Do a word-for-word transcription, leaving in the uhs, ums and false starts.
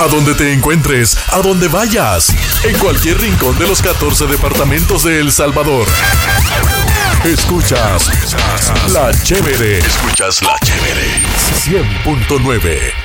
A donde te encuentres, a donde vayas, en cualquier rincón de los catorce departamentos de El Salvador. Escuchas La Chévere. Escuchas La Chévere. cien punto nueve.